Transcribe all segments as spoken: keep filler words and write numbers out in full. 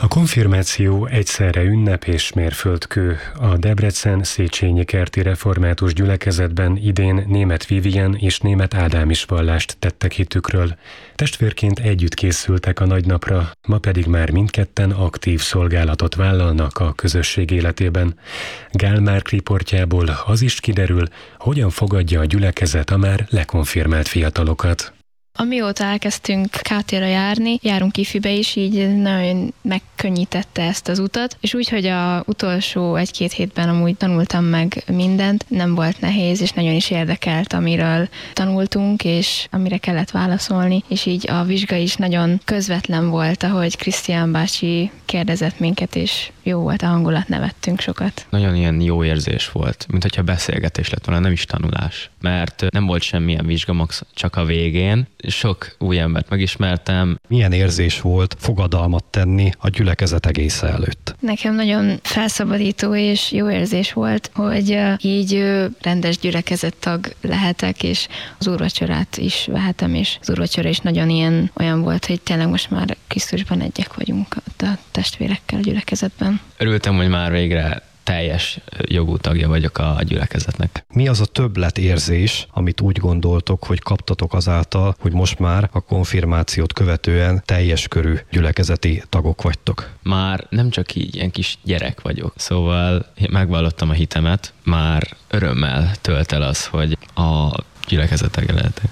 A konfirmáció egyszerre ünnep és mérföldkő. A Debrecen Széchenyi kerti református gyülekezetben idén német Vivien és német Ádám is vallást tettek hitükről. Testvérként együtt készültek a nagynapra, ma pedig már mindketten aktív szolgálatot vállalnak a közösség életében. Gál Márk riportjából az is kiderül, hogyan fogadja a gyülekezet a már lekonfirmált fiatalokat. Amióta elkezdtünk ká té-ra járni, járunk ifibe is, így nagyon megkönnyítette ezt az utat, és úgy, hogy a utolsó egy-két hétben amúgy tanultam meg mindent, nem volt nehéz, és nagyon is érdekelt, amiről tanultunk, és amire kellett válaszolni, és így a vizsga is nagyon közvetlen volt, ahogy Krisztián bácsi kérdezett minket, és jó volt a hangulat, nevettünk sokat. Nagyon ilyen jó érzés volt, mint hogyha beszélgetés lett volna, nem is tanulás, mert nem volt semmilyen vizsgamax, csak a végén. Sok új embert megismertem. Milyen érzés volt fogadalmat tenni a gyülekezet egésze előtt? Nekem nagyon felszabadító és jó érzés volt, hogy így rendes gyülekezettag lehetek, és az úrvacsorát is vehetem, és az úrvacsora is nagyon ilyen olyan volt, hogy tényleg most már Krisztusban egyek vagyunk a testvérekkel a gyülekezetben. Örültem, hogy már végre teljes jogú tagja vagyok a gyülekezetnek. Mi az a többletérzés, amit úgy gondoltok, hogy kaptatok azáltal, hogy most már a konfirmációt követően teljes körű gyülekezeti tagok vagytok? Már nem csak így ilyen kis gyerek vagyok, szóval én megvallottam a hitemet, már örömmel tölt el az, hogy a gyülekezetek lehetek.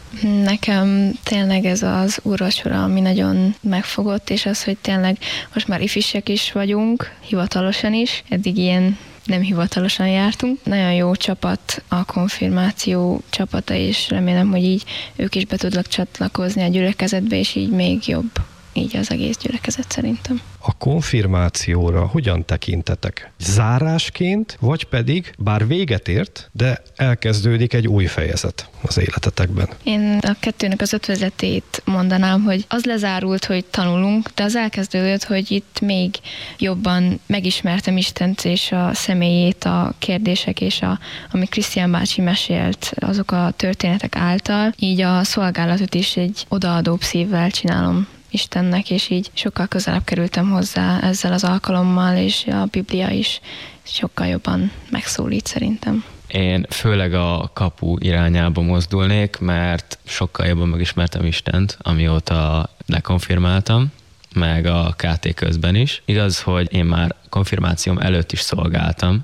Nekem tényleg ez az úrvacsora, ami nagyon megfogott, és az, hogy tényleg most már ifisek is vagyunk, hivatalosan is, eddig ilyen nem hivatalosan jártunk. Nagyon jó csapat a konfirmáció csapata, és remélem, hogy így ők is be tudnak csatlakozni a gyülekezetbe, és így még jobb így az egész gyülekezet szerintem. A konfirmációra hogyan tekintetek? Zárásként, vagy pedig, bár véget ért, de elkezdődik egy új fejezet az életetekben? Én a kettőnek az ötvözetét mondanám, hogy az lezárult, hogy tanulunk, de az elkezdődött, hogy itt még jobban megismertem Istent és a személyét, a kérdések és a, ami Krisztián bácsi mesélt, azok a történetek által, így a szolgálatot is egy odaadóbb szívvel csinálom Istennek, és így sokkal közelebb kerültem hozzá ezzel az alkalommal, és a Biblia is sokkal jobban megszólít szerintem. Én főleg a kapu irányába mozdulnék, mert sokkal jobban megismertem Istent, amióta lekonfirmáltam, meg a ká té közben is. Igaz, hogy én már konfirmációm előtt is szolgáltam,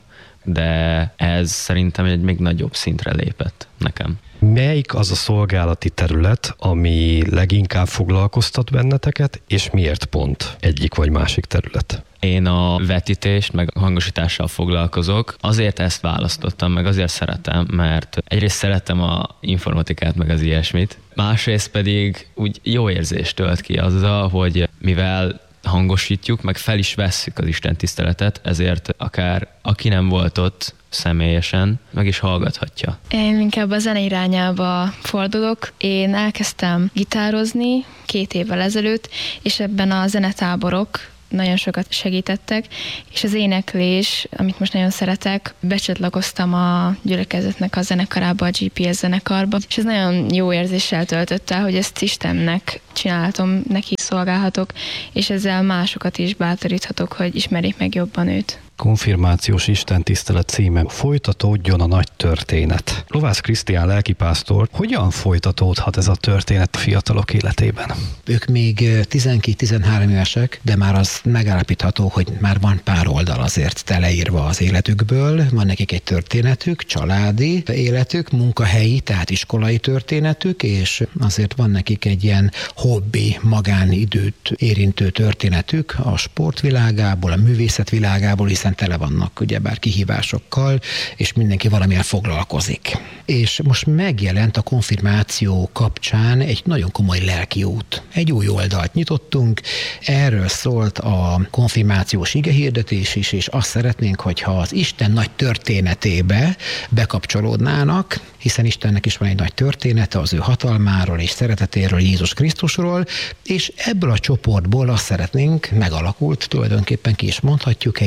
de ez szerintem egy még nagyobb szintre lépett nekem. Melyik az a szolgálati terület, ami leginkább foglalkoztat benneteket, és miért pont egyik vagy másik terület? Én a vetítést, meg hangosítással foglalkozok. Azért ezt választottam, meg azért szeretem, mert egyrészt szeretem a informatikát, meg az ilyesmit. Másrészt pedig úgy jó érzést tölt ki azzal, hogy mivel hangosítjuk, meg fel is vesszük az Isten tiszteletet, ezért akár aki nem volt ott személyesen, meg is hallgathatja. Én inkább a zene irányába fordulok. Én elkezdtem gitározni két évvel ezelőtt, és ebben a zenetáborok nagyon sokat segítettek, és az éneklés, amit most nagyon szeretek, becsatlakoztam a gyülekezetnek a zenekarába, a gé pé es zenekarba, és ez nagyon jó érzéssel töltött el, hogy ezt Istennek csinálhatom, neki szolgálhatok, és ezzel másokat is bátoríthatok, hogy ismerjék meg jobban őt. Konfirmációs istentisztelet címe: Folytatódjon a nagy történet. Lovász Krisztián lelkipásztor, hogyan folytatódhat ez a történet a fiatalok életében? Ők még tizenkét-tizenhárom évesek, de már az megállapítható, hogy már van pár oldal azért teleírva az életükből. Van nekik egy történetük, családi életük, munkahelyi, tehát iskolai történetük, és azért van nekik egy ilyen hobbi, magánidőt érintő történetük a sportvilágából, a művészet világából, hiszen tele vannak ugyebár kihívásokkal, és mindenki valamivel foglalkozik. És most megjelent a konfirmáció kapcsán egy nagyon komoly lelki út. Egy új oldalt nyitottunk, erről szólt a konfirmációs igehirdetés is, és azt szeretnénk, hogyha az Isten nagy történetébe bekapcsolódnának, hiszen Istennek is van egy nagy története az ő hatalmáról és szeretetéről, Jézus Krisztusról, és ebből a csoportból azt szeretnénk, megalakult, tulajdonképpen ki is mondhatjuk, egy ifjúság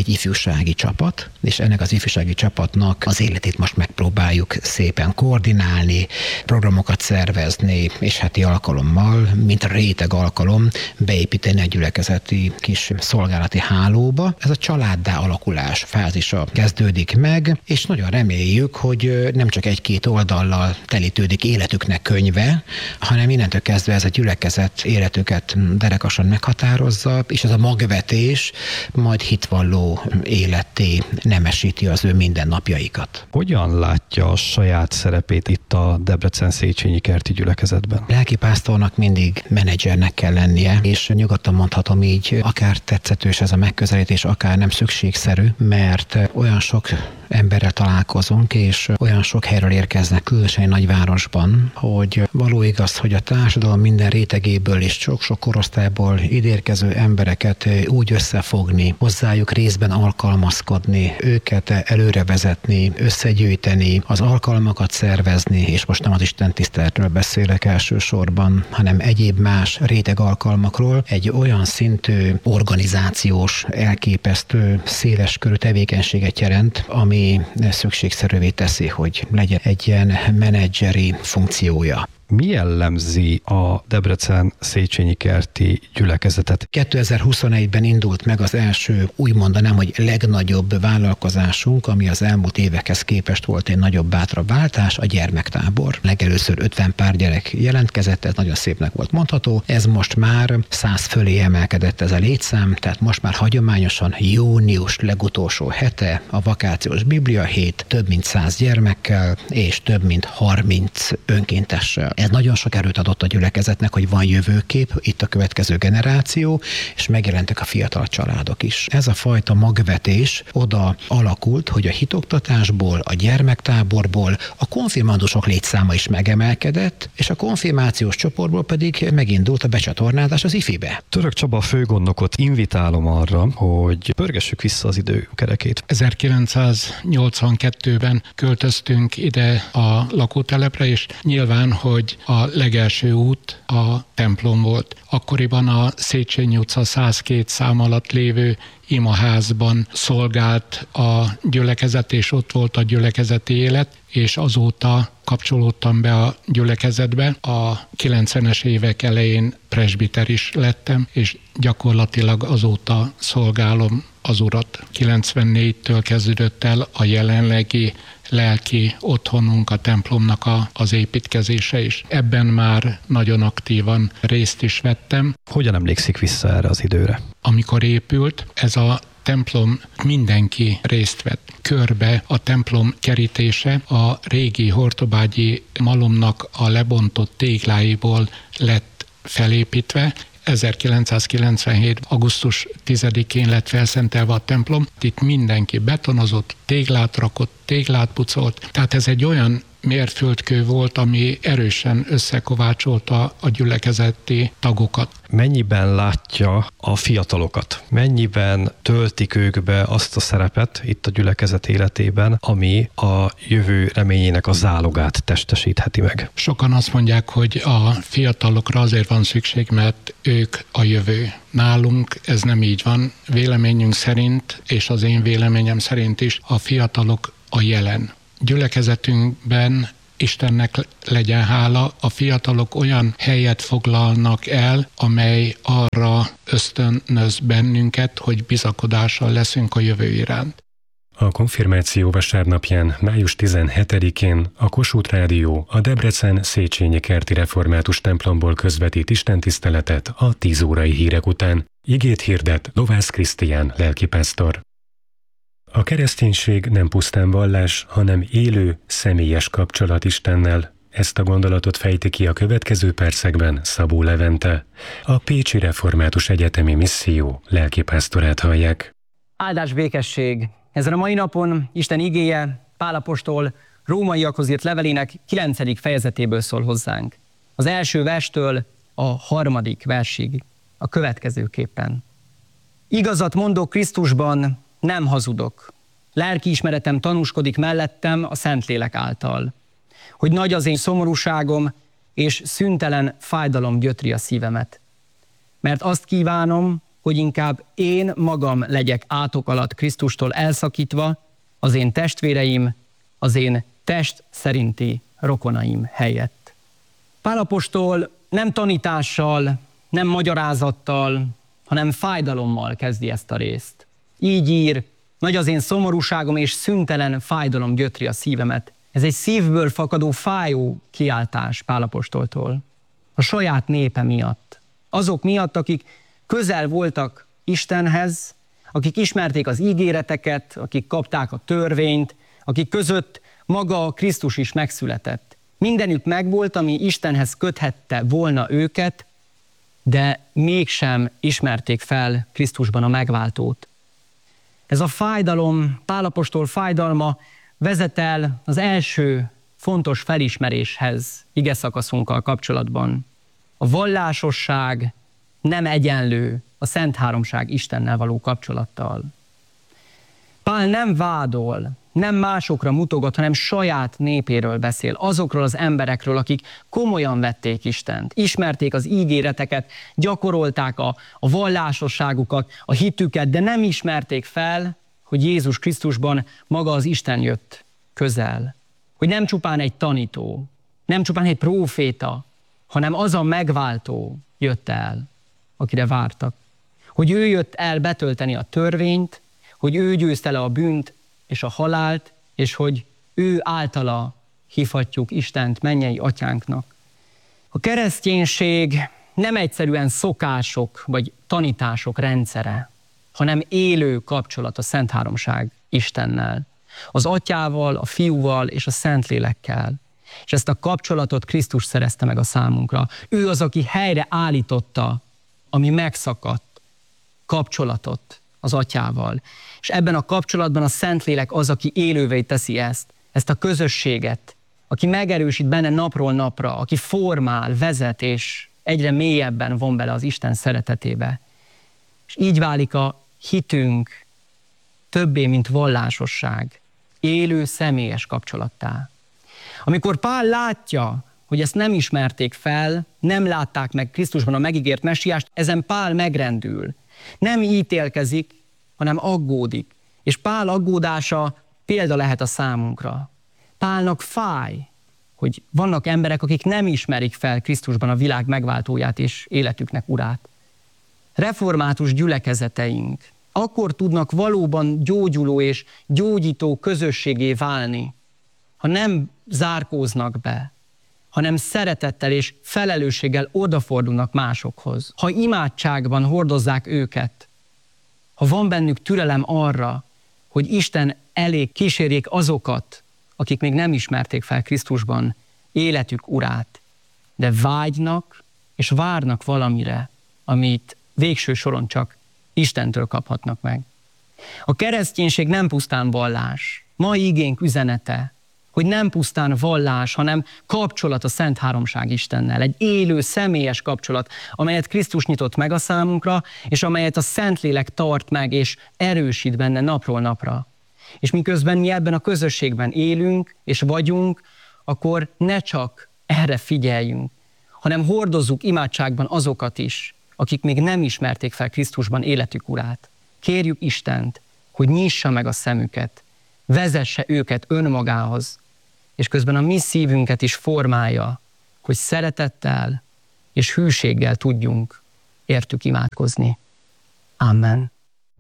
ifjúsági csapat, és ennek az ifjúsági csapatnak az életét most megpróbáljuk szépen koordinálni, programokat szervezni, és heti alkalommal, mint réteg alkalom, beépíteni a gyülekezeti kis szolgálati hálóba. Ez a családdá alakulás fázisa kezdődik meg, és nagyon reméljük, hogy nem csak egy-két oldallal telítődik életüknek könyve, hanem innentől kezdve ez a gyülekezet életüket derekasan meghatározza, és ez a magvetés majd hitvalló életté nemesíti az ő mindennapjaikat. Hogyan látja a saját szerepét itt a Debrecen Széchenyi Kerti gyülekezetben? Lelkipásztornak mindig menedzsernek kell lennie, és nyugodtan mondhatom így, akár tetszetős ez a megközelítés, akár nem szükségszerű, mert olyan sok emberrel találkozunk, és olyan sok helyről érkeznek, különösen egy nagyvárosban, hogy való igaz, hogy a társadalom minden rétegéből és sok-sok korosztályból idérkező embereket úgy összefogni, hozzájuk részben alkalmazkodni, őket előrevezetni, összegyűjteni, az alkalmakat szervezni, és most nem az Isten tiszteletről beszélek elsősorban, hanem egyéb más réteg alkalmakról, egy olyan szintű organizációs, elképesztő, széleskörű tevékenységet jelent, ami szükségszerűvé teszi, hogy legyen egy ilyen menedzseri funkciója. Mi jellemzi a Debrecen Széchenyi Kerti gyülekezetet? kétezer-huszonegyben indult meg az első, úgy mondanám, hogy legnagyobb vállalkozásunk, ami az elmúlt évekhez képest volt egy nagyobb, bátrabb váltás, a gyermektábor. Legelőször ötven pár gyerek jelentkezett, ez nagyon szépnek volt mondható. Ez most már száz fölé emelkedett ez a létszám, tehát most már hagyományosan június legutolsó hete a vakációs Biblia hét több mint száz gyermekkel és több mint harminc önkéntessel. Ez nagyon sok erőt adott a gyülekezetnek, hogy van jövőkép, itt a következő generáció, és megjelentek a fiatal családok is. Ez a fajta magvetés oda alakult, hogy a hitoktatásból, a gyermektáborból a konfirmandusok létszáma is megemelkedett, és a konfirmációs csoportból pedig megindult a becsatornázás az ifibe. Török Csaba főgondnokot invitálom arra, hogy pörgessük vissza az időkerekét. ezerkilencszáznyolcvankettőben költöztünk ide a lakótelepre, és nyilván, hogy a legelső út a templom volt. Akkoriban a Széchenyi utca száz két szám alatt lévő imaházban szolgált a gyülekezet, és ott volt a gyülekezeti élet, és azóta kapcsolódtam be a gyülekezetbe. A kilencvenes évek elején presbiter is lettem, és gyakorlatilag azóta szolgálom az Urat. kilencvennégytől kezdődött el a jelenlegi lelki otthonunk, a templomnak a, az építkezése is. Ebben már nagyon aktívan részt is vettem. Hogyan emlékszik vissza erre az időre? Amikor épült, ez a templom mindenki részt vett. Körbe a templom kerítése a régi hortobágyi malomnak a lebontott tégláiból lett felépítve. ezerkilencszázkilencvenhét. augusztus tizedikén lett felszentelve a templom. Itt mindenki betonozott, téglát rakott, téglát pucolt. Tehát ez egy olyan mérföldkő volt, ami erősen összekovácsolta a gyülekezeti tagokat. Mennyiben látja a fiatalokat? Mennyiben töltik ők be azt a szerepet itt a gyülekezet életében, ami a jövő reményének a zálogát testesítheti meg? Sokan azt mondják, hogy a fiatalokra azért van szükség, mert ők a jövő. Nálunk ez nem így van. Véleményünk szerint, és az én véleményem szerint is, a fiatalok a jelen. Gyülekezetünkben, Istennek legyen hála, a fiatalok olyan helyet foglalnak el, amely arra ösztönöz bennünket, hogy bizakodással leszünk a jövő iránt. A konfirmáció vasárnapján, május tizenhetedikén a Kossuth Rádió a Debrecen Széchenyi Kerti Református templomból közvetít istentiszteletet a tíz órai hírek után. Igét hirdet Lovász Krisztián lelkipásztor. A kereszténység nem pusztán vallás, hanem élő, személyes kapcsolat Istennel. Ezt a gondolatot fejti ki a következő percekben Szabó Levente. A Pécsi Református Egyetemi Misszió lelkipásztorát hallják. Áldás, békesség! Ezen a mai napon Isten igéje Pál apostol rómaiakhoz írt levelének kilencedik fejezetéből szól hozzánk. Az első verstől a harmadik versig a következőképpen. Igazat mondok Krisztusban, nem hazudok. Lelkiismeretem tanúskodik mellettem a Szentlélek által, hogy nagy az én szomorúságom, és szüntelen fájdalom gyötri a szívemet. Mert azt kívánom, hogy inkább én magam legyek átok alatt Krisztustól elszakítva, az én testvéreim, az én test szerinti rokonaim helyett. Pál apostol nem tanítással, nem magyarázattal, hanem fájdalommal kezdi ezt a részt. Így ír: nagy az én szomorúságom, és szüntelen fájdalom gyötri a szívemet. Ez egy szívből fakadó fájó kiáltás Pál apostoltól. A saját népe miatt. Azok miatt, akik közel voltak Istenhez, akik ismerték az ígéreteket, akik kapták a törvényt, akik között maga Krisztus is megszületett. Mindenük megvolt, ami Istenhez köthette volna őket, de mégsem ismerték fel Krisztusban a megváltót. Ez a fájdalom, Pál apostol fájdalma vezet el az első fontos felismeréshez igeszakaszunkkal kapcsolatban. A vallásosság nem egyenlő a Szent Háromság Istennel való kapcsolattal. Pál nem vádol, nem másokra mutogat, hanem saját népéről beszél, azokról az emberekről, akik komolyan vették Istent, ismerték az ígéreteket, gyakorolták a, a vallásosságukat, a hitüket, de nem ismerték fel, hogy Jézus Krisztusban maga az Isten jött közel. Hogy nem csupán egy tanító, nem csupán egy próféta, hanem az a megváltó jött el, akire vártak. Hogy ő jött el betölteni a törvényt, hogy ő győzte le a bűnt és a halált, és hogy ő általa hívhatjuk Istent mennyei atyánknak. A kereszténység nem egyszerűen szokások vagy tanítások rendszere, hanem élő kapcsolat a Szent Háromság Istennel, az Atyával, a Fiúval és a Szentlélekkel. És ezt a kapcsolatot Krisztus szerezte meg a számunkra. Ő az, aki helyre állította, ami megszakadt kapcsolatot az Atyával. És ebben a kapcsolatban a Szentlélek az, aki élővé teszi ezt, ezt a közösséget, aki megerősít benne napról napra, aki formál, vezet, és egyre mélyebben von bele az Isten szeretetébe. És így válik a hitünk többé, mint vallásosság, élő, személyes kapcsolattá. Amikor Pál látja, hogy ezt nem ismerték fel, nem látták meg Krisztusban a megígért messiást, ezen Pál megrendül. Nem ítélkezik, hanem aggódik. És Pál aggódása példa lehet a számunkra. Pálnak fáj, hogy vannak emberek, akik nem ismerik fel Krisztusban a világ megváltóját és életüknek urát. Református gyülekezeteink akkor tudnak valóban gyógyuló és gyógyító közösségé válni, ha nem zárkóznak be, hanem szeretettel és felelősséggel odafordulnak másokhoz. Ha imádságban hordozzák őket, ha van bennük türelem arra, hogy Isten elé kísérjék azokat, akik még nem ismerték fel Krisztusban életük urát, de vágynak és várnak valamire, amit végső soron csak Istentől kaphatnak meg. A kereszténység nem pusztán vallás. Mai igénk üzenete, hogy nem pusztán vallás, hanem kapcsolat a Szent Háromság Istennel. Egy élő, személyes kapcsolat, amelyet Krisztus nyitott meg a számunkra, és amelyet a Szentlélek tart meg, és erősít benne napról napra. És miközben mi ebben a közösségben élünk, és vagyunk, akkor ne csak erre figyeljünk, hanem hordozzuk imádságban azokat is, akik még nem ismerték fel Krisztusban életük urát. Kérjük Istent, hogy nyissa meg a szemüket, vezesse őket önmagához, és közben a mi szívünket is formálja, hogy szeretettel és hűséggel tudjunk értük imádkozni. Amen.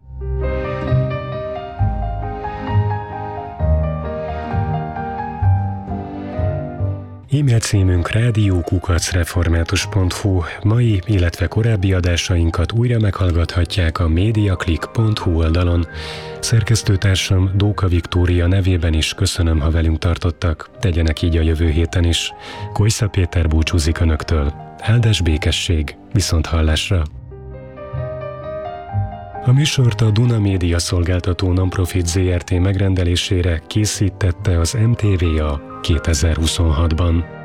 E-mail címünk rádió kukac református pont hu. Mai, illetve korábbi adásainkat újra meghallgathatják a mediaclick pont hu oldalon. Szerkesztőtársam Dóka Viktória nevében is köszönöm, ha velünk tartottak. Tegyenek így a jövő héten is. Kojsza Péter búcsúzik Önöktől. Áldás békesség, viszont hallásra! A műsort a Duna Média Szolgáltató Nonprofit zé er té megrendelésére készítette az em té vé á kétezer-huszonhatban.